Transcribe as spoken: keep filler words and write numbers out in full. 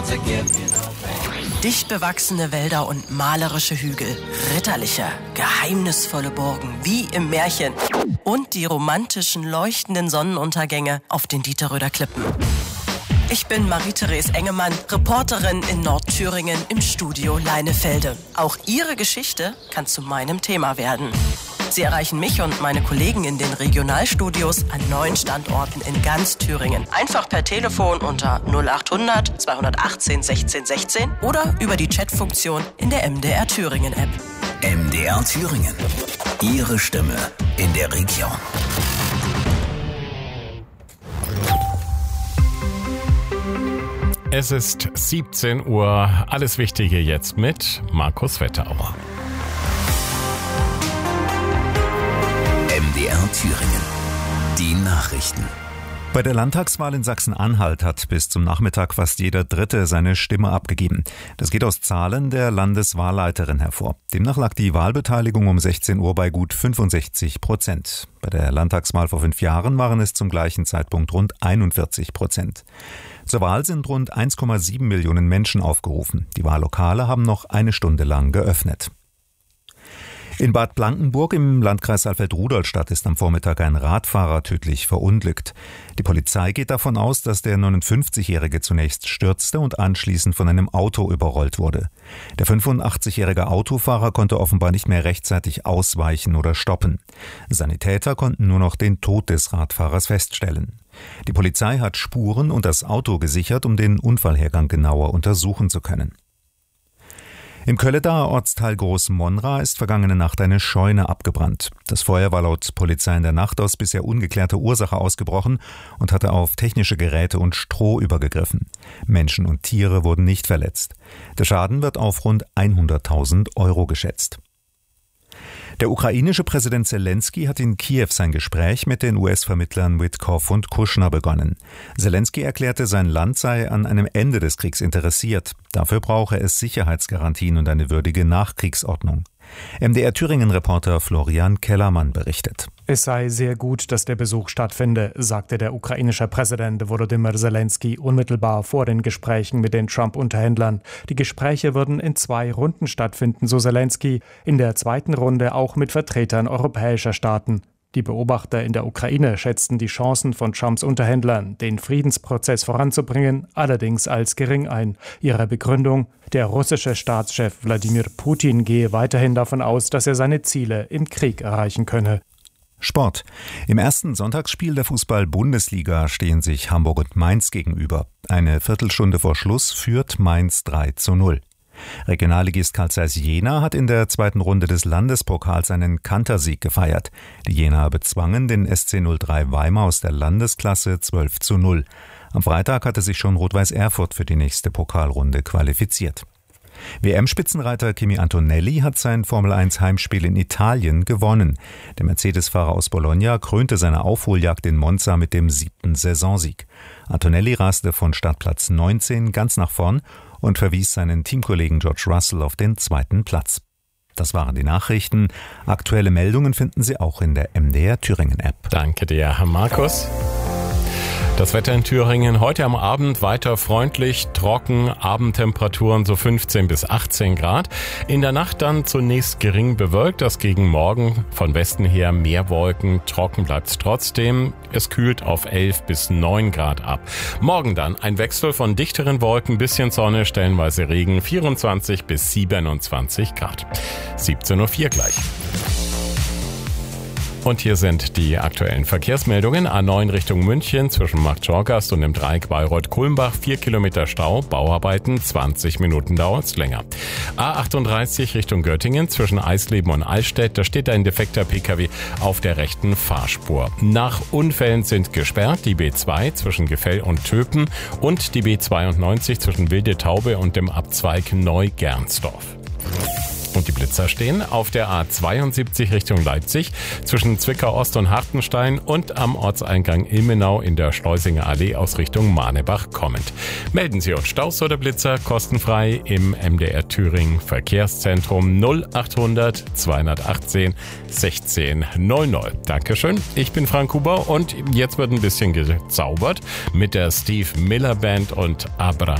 Dicht bewachsene Wälder und malerische Hügel, ritterliche, geheimnisvolle Burgen wie im Märchen und die romantischen, leuchtenden Sonnenuntergänge auf den Dieterröder Klippen. Ich bin Marie-Therese Engemann, Reporterin in Nordthüringen im Studio Leinefelde. Auch Ihre Geschichte kann zu meinem Thema werden. Sie erreichen mich und meine Kollegen in den Regionalstudios an neun Standorten in ganz Thüringen. Einfach per Telefon unter null achthundert zweihundertachtzehn sechzehn sechzehn oder über die Chatfunktion in der M D R Thüringen App. M D R Thüringen. Ihre Stimme in der Region. Es ist siebzehn Uhr. Alles Wichtige jetzt mit Markus Wetterauer. M D R Thüringen. Die Nachrichten. Bei der Landtagswahl in Sachsen-Anhalt hat bis zum Nachmittag fast jeder Dritte seine Stimme abgegeben. Das geht aus Zahlen der Landeswahlleiterin hervor. Demnach lag die Wahlbeteiligung um sechzehn Uhr bei gut fünfundsechzig Prozent. Bei der Landtagswahl vor fünf Jahren waren es zum gleichen Zeitpunkt rund einundvierzig Prozent. Zur Wahl sind rund eins Komma sieben Millionen Menschen aufgerufen. Die Wahllokale haben noch eine Stunde lang geöffnet. In Bad Blankenburg im Landkreis Alfeld-Rudolstadt ist am Vormittag ein Radfahrer tödlich verunglückt. Die Polizei geht davon aus, dass der neunundfünfzigjährige zunächst stürzte und anschließend von einem Auto überrollt wurde. Der fünfundachtzigjährige Autofahrer konnte offenbar nicht mehr rechtzeitig ausweichen oder stoppen. Sanitäter konnten nur noch den Tod des Radfahrers feststellen. Die Polizei hat Spuren und das Auto gesichert, um den Unfallhergang genauer untersuchen zu können. Im Kölledaer Ortsteil Groß-Monra ist vergangene Nacht eine Scheune abgebrannt. Das Feuer war laut Polizei in der Nacht aus bisher ungeklärter Ursache ausgebrochen und hatte auf technische Geräte und Stroh übergegriffen. Menschen und Tiere wurden nicht verletzt. Der Schaden wird auf rund hunderttausend Euro geschätzt. Der ukrainische Präsident Zelensky hat in Kiew sein Gespräch mit den U S-Vermittlern Witkoff und Kushner begonnen. Zelensky erklärte, sein Land sei an einem Ende des Kriegs interessiert. Dafür brauche es Sicherheitsgarantien und eine würdige Nachkriegsordnung. M D R Thüringen-Reporter Florian Kellermann berichtet. Es sei sehr gut, dass der Besuch stattfinde, sagte der ukrainische Präsident Volodymyr Zelensky unmittelbar vor den Gesprächen mit den Trump-Unterhändlern. Die Gespräche würden in zwei Runden stattfinden, so Zelensky, in der zweiten Runde auch mit Vertretern europäischer Staaten. Die Beobachter in der Ukraine schätzten die Chancen von Trumps Unterhändlern, den Friedensprozess voranzubringen, allerdings als gering ein. Ihre Begründung: Der russische Staatschef Wladimir Putin gehe weiterhin davon aus, dass er seine Ziele im Krieg erreichen könne. Sport. Im ersten Sonntagsspiel der Fußball-Bundesliga stehen sich Hamburg und Mainz gegenüber. Eine Viertelstunde vor Schluss führt Mainz drei zu null. Regionalligist Carl Zeiss Jena hat in der zweiten Runde des Landespokals einen Kantersieg gefeiert. Die Jenaer bezwangen den S C null drei Weimar aus der Landesklasse zwölf zu null. Am Freitag hatte sich schon Rot-Weiß Erfurt für die nächste Pokalrunde qualifiziert. W M-Spitzenreiter Kimi Antonelli hat sein Formel eins Heimspiel in Italien gewonnen. Der Mercedes-Fahrer aus Bologna krönte seine Aufholjagd in Monza mit dem siebten Saisonsieg. Antonelli raste von Startplatz neunzehn ganz nach vorn und verwies seinen Teamkollegen George Russell auf den zweiten Platz. Das waren die Nachrichten. Aktuelle Meldungen finden Sie auch in der M D R Thüringen App. Danke dir, Herr Markus. Das Wetter in Thüringen heute am Abend weiter freundlich, trocken, Abendtemperaturen so fünfzehn bis achtzehn Grad. In der Nacht dann zunächst gering bewölkt, das gegen Morgen von Westen her mehr Wolken, trocken bleibt's trotzdem. Es kühlt auf elf bis neun Grad ab. Morgen dann ein Wechsel von dichteren Wolken, bisschen Sonne, stellenweise Regen, vierundzwanzig bis siebenundzwanzig Grad. siebzehn Uhr vier gleich. Und hier sind die aktuellen Verkehrsmeldungen. A neun Richtung München zwischen Marktschorgast und dem Dreieck Bayreuth-Kulmbach. vier Kilometer Stau, Bauarbeiten, zwanzig Minuten dauert's länger. A achtunddreißig Richtung Göttingen zwischen Eisleben und Allstedt. Da steht ein defekter Pkw auf der rechten Fahrspur. Nach Unfällen sind gesperrt die B zwei zwischen Gefell und Töpen und die B zweiundneunzig zwischen Wilde Taube und dem Abzweig Neu-Gernsdorf. Und die Blitzer stehen auf der A zweiundsiebzig Richtung Leipzig zwischen Zwickau Ost und Hartenstein und am Ortseingang Ilmenau in der Schleusinger Allee aus Richtung Manebach kommend. Melden Sie uns Staus oder Blitzer kostenfrei im M D R Thüringen Verkehrszentrum null achthundert zweihundertachtzehn sechzehn null null. Dankeschön, ich bin Frank Huber und jetzt wird ein bisschen gezaubert mit der Steve Miller Band und Abra